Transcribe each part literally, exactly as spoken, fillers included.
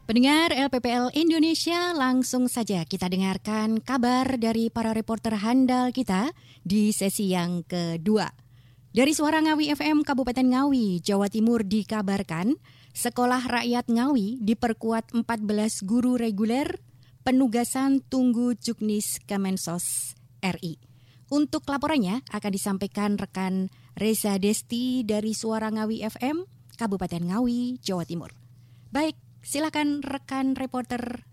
Pendengar L P P L Indonesia, langsung saja kita dengarkan kabar dari para reporter handal kita di sesi yang kedua. Dari Suara Ngawi F M Kabupaten Ngawi, Jawa Timur dikabarkan, Sekolah Rakyat Ngawi diperkuat empat belas guru reguler, penugasan tunggu Juknis Kemensos R I. Untuk laporannya akan disampaikan rekan Reza Desti dari Suara Ngawi F M Kabupaten Ngawi, Jawa Timur. Baik, silakan rekan reporter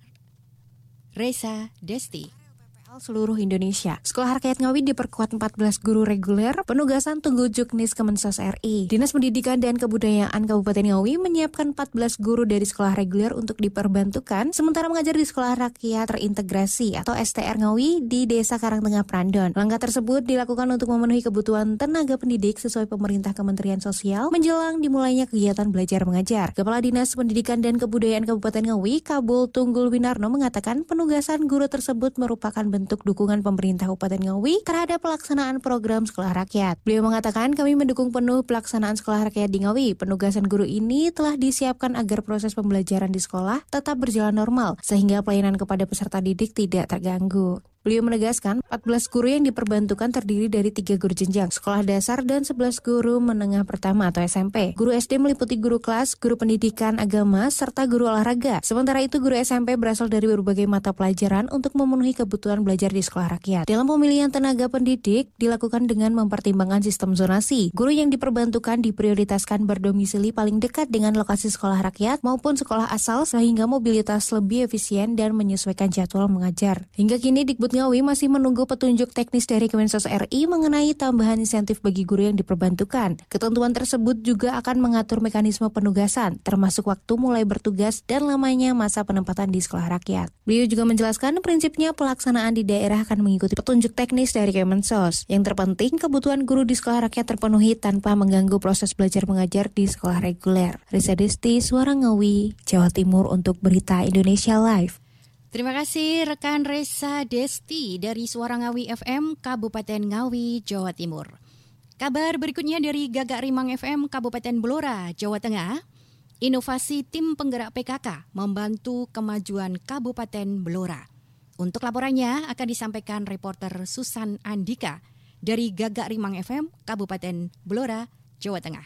Reza Desti. Seluruh Indonesia. Sekolah Rakyat Ngawi diperkuat empat belas guru reguler, penugasan tunggu Juknis Kemensos R I. Dinas Pendidikan dan Kebudayaan Kabupaten Ngawi menyiapkan empat belas guru dari sekolah reguler untuk diperbantukan, sementara mengajar di Sekolah Rakyat Terintegrasi atau S T R Ngawi di Desa Karangtengah Prandon. Langkah tersebut dilakukan untuk memenuhi kebutuhan tenaga pendidik sesuai pemerintah Kementerian Sosial menjelang dimulainya kegiatan belajar mengajar. Kepala Dinas Pendidikan dan Kebudayaan Kabupaten Ngawi, Kabul Tunggul Winarno mengatakan penugasan guru tersebut merupakan bentuk dukungan pemerintah Kabupaten Ngawi terhadap pelaksanaan program sekolah rakyat. Beliau mengatakan, kami mendukung penuh pelaksanaan sekolah rakyat di Ngawi. Penugasan guru ini telah disiapkan agar proses pembelajaran di sekolah tetap berjalan normal, sehingga pelayanan kepada peserta didik tidak terganggu. Beliau menegaskan, empat belas guru yang diperbantukan terdiri dari tiga guru jenjang sekolah dasar dan sebelas guru menengah pertama atau S M P. Guru S D meliputi guru kelas, guru pendidikan agama, serta guru olahraga. Sementara itu, guru S M P berasal dari berbagai mata pelajaran untuk memenuhi kebutuhan belajar di sekolah rakyat. Dalam pemilihan tenaga pendidik, dilakukan dengan mempertimbangkan sistem zonasi. Guru yang diperbantukan diprioritaskan berdomisili paling dekat dengan lokasi sekolah rakyat maupun sekolah asal sehingga mobilitas lebih efisien dan menyesuaikan jadwal mengajar. Hingga kini Dikbud Ngawi masih menunggu petunjuk teknis dari Kemensos R I mengenai tambahan insentif bagi guru yang diperbantukan. Ketentuan tersebut juga akan mengatur mekanisme penugasan, termasuk waktu mulai bertugas dan lamanya masa penempatan di sekolah rakyat. Beliau juga menjelaskan prinsipnya pelaksanaan di daerah akan mengikuti petunjuk teknis dari Kemensos. Yang terpenting, kebutuhan guru di sekolah rakyat terpenuhi tanpa mengganggu proses belajar mengajar di sekolah reguler. Reza Desti, Suara Ngawi, Jawa Timur untuk Berita Indonesia Live. Terima kasih rekan Reza Desti dari Suara Ngawi F M Kabupaten Ngawi, Jawa Timur. Kabar berikutnya dari Gagak Rimang F M Kabupaten Blora, Jawa Tengah. Inovasi tim penggerak P K K membantu kemajuan Kabupaten Blora. Untuk laporannya akan disampaikan reporter Susan Andika dari Gagak Rimang F M Kabupaten Blora, Jawa Tengah.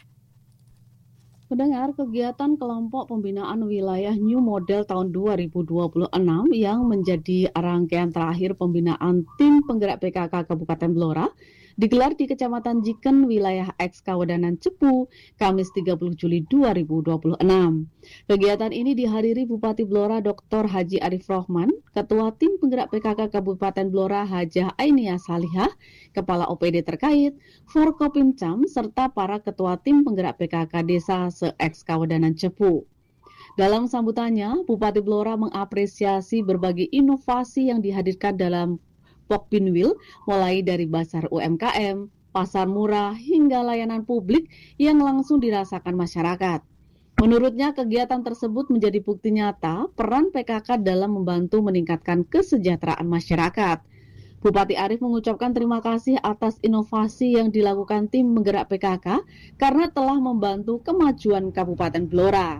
Pendengar, kegiatan kelompok pembinaan wilayah New Model tahun dua ribu dua puluh enam yang menjadi rangkaian terakhir pembinaan tim penggerak P K K Kabupaten Blora digelar di Kecamatan Jiken, wilayah X Kawedanan Cepu, Kamis tiga puluh Juli dua ribu dua puluh enam. Kegiatan ini dihadiri Bupati Blora Doktor Haji Arif Rohman, Ketua Tim Penggerak P K K Kabupaten Blora Hajah Ainia Salihah, Kepala O P D terkait, Forkopimcam, serta para Ketua Tim Penggerak P K K Desa se-X Kawedanan Cepu. Dalam sambutannya, Bupati Blora mengapresiasi berbagai inovasi yang dihadirkan dalam Pokpinwil, mulai dari Basar U M K M, pasar murah, hingga layanan publik yang langsung dirasakan masyarakat. Menurutnya, kegiatan tersebut menjadi bukti nyata peran P K K dalam membantu meningkatkan kesejahteraan masyarakat. Bupati Arif mengucapkan terima kasih atas inovasi yang dilakukan tim penggerak P K K karena telah membantu kemajuan Kabupaten Blora.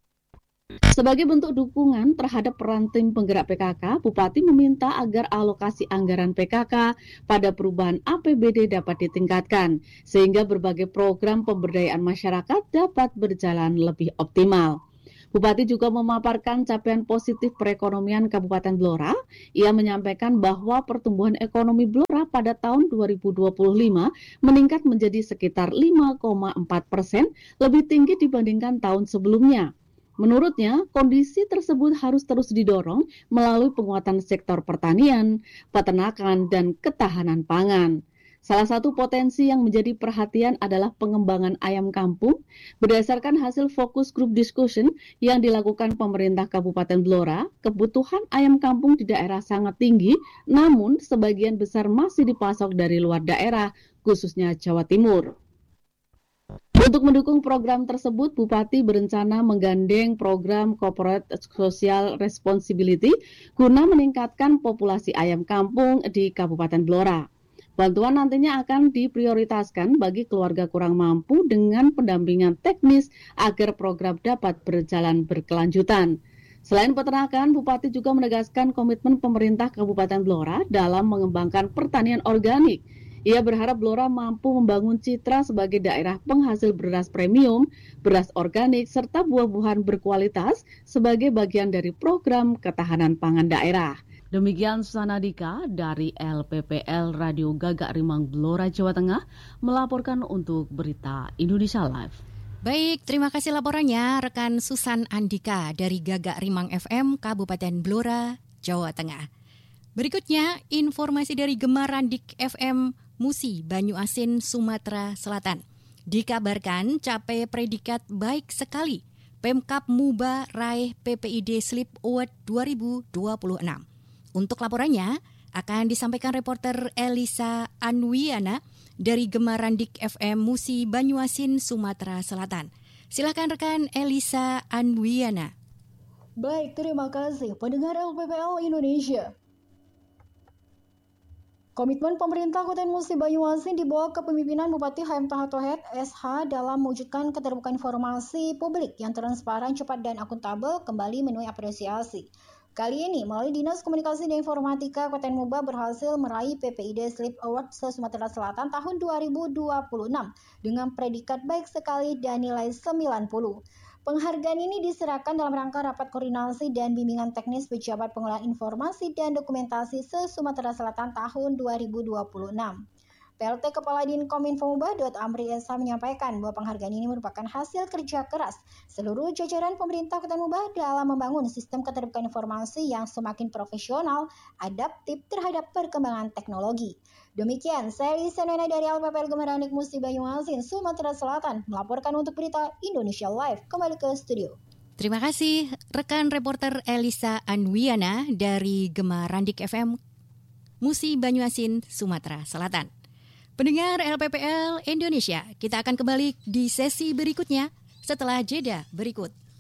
Sebagai bentuk dukungan terhadap peran tim penggerak P K K, Bupati meminta agar alokasi anggaran P K K pada perubahan A P B D dapat ditingkatkan, sehingga berbagai program pemberdayaan masyarakat dapat berjalan lebih optimal. Bupati juga memaparkan capaian positif perekonomian Kabupaten Blora. Ia menyampaikan bahwa pertumbuhan ekonomi Blora pada tahun dua ribu dua puluh lima meningkat menjadi sekitar lima koma empat persen, lebih tinggi dibandingkan tahun sebelumnya. Menurutnya, kondisi tersebut harus terus didorong melalui penguatan sektor pertanian, peternakan, dan ketahanan pangan. Salah satu potensi yang menjadi perhatian adalah pengembangan ayam kampung. Berdasarkan hasil fokus group discussion yang dilakukan pemerintah Kabupaten Blora, kebutuhan ayam kampung di daerah sangat tinggi, namun sebagian besar masih dipasok dari luar daerah, khususnya Jawa Timur. Untuk mendukung program tersebut, Bupati berencana menggandeng program Corporate Social Responsibility guna meningkatkan populasi ayam kampung di Kabupaten Blora. Bantuan nantinya akan diprioritaskan bagi keluarga kurang mampu dengan pendampingan teknis agar program dapat berjalan berkelanjutan. Selain peternakan, Bupati juga menegaskan komitmen pemerintah Kabupaten Blora dalam mengembangkan pertanian organik. Ia berharap Blora mampu membangun citra sebagai daerah penghasil beras premium, beras organik, serta buah-buahan berkualitas sebagai bagian dari program ketahanan pangan daerah. Demikian Susana Dika dari L P P L Radio Gagak Rimang Blora, Jawa Tengah melaporkan untuk Berita Indonesia Live. Baik, terima kasih laporannya rekan Susan Andika dari Gagak Rimang F M Kabupaten Blora, Jawa Tengah. Berikutnya informasi dari Gemarandik F M Musi, Banyuasin, Sumatera Selatan. Dikabarkan capai predikat baik sekali. Pemkab Muba raih P P I D Sleep Award dua ribu dua puluh enam. Untuk laporannya akan disampaikan reporter Elisa Anwiana dari Gemarandik F M Musi, Banyuasin, Sumatera Selatan. Silakan rekan Elisa Anwiana. Baik, terima kasih pendengar L P P L Indonesia. Komitmen pemerintah Kabupaten Musi Banyuasin di bawah kepemimpinan Bupati H M Taha Tohet S H dalam mewujudkan keterbukaan informasi publik yang transparan, cepat, dan akuntabel kembali menuai apresiasi. Kali ini, melalui Dinas Komunikasi dan Informatika Kabupaten Muba berhasil meraih P P I D Sleep Award se-Sumatera Selatan tahun dua ribu dua puluh enam dengan predikat baik sekali dan nilai sembilan puluh. Penghargaan ini diserahkan dalam rangka rapat koordinasi dan bimbingan teknis pejabat pengelolaan informasi dan dokumentasi se-Sumatera Selatan tahun dua ribu dua puluh enam. P L T Kepala Dinkominfo Muba, Dr Amri Esa menyampaikan bahwa penghargaan ini merupakan hasil kerja keras seluruh jajaran pemerintah Kota Muba dalam membangun sistem keterbukaan informasi yang semakin profesional, adaptif terhadap perkembangan teknologi. Demikian, saya Lisa Nena dari L P P L Gemarandik Musi Banyuasin, Sumatera Selatan, melaporkan untuk Berita Indonesia Live. Kembali ke studio. Terima kasih rekan reporter Elisa Anwiana dari Gemarandik F M Musi Banyuasin, Sumatera Selatan. Pendengar L P P L Indonesia, kita akan kembali di sesi berikutnya setelah jeda berikut.